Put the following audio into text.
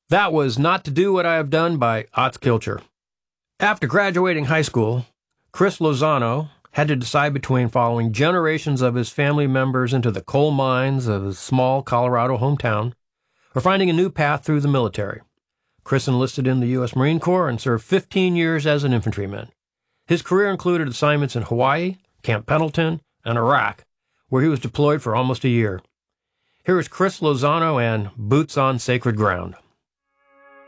That Was Not to Do What I Have Done by Otz Kilcher. After graduating high school, Chris Lozano had to decide between following generations of his family members into the coal mines of his small Colorado hometown or finding a new path through the military. Chris enlisted in the U.S. Marine Corps and served 15 years as an infantryman. His career included assignments in Hawaii, Camp Pendleton, and Iraq, where he was deployed for almost a year. Here is Chris Lozano and Boots on Sacred Ground.